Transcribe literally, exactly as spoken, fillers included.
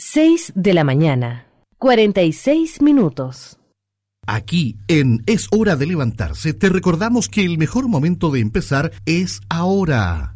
seis de la mañana, cuarenta y seis minutos. Aquí, en Es Hora de Levantarse, te recordamos que el mejor momento de empezar es ahora.